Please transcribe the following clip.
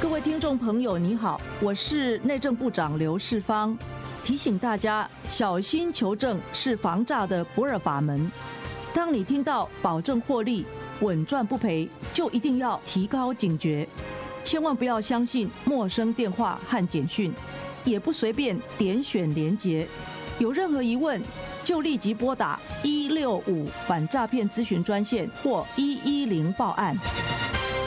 各位听众朋友，你好，我是内政部长刘世芳，提醒大家小心求证是防诈的不二法门。当你听到保证获利、稳赚不赔，就一定要提高警觉，千万不要相信陌生电话和简讯，也不随便点选连结。有任何疑问，就立即拨打165反诈骗咨询专线或110报案。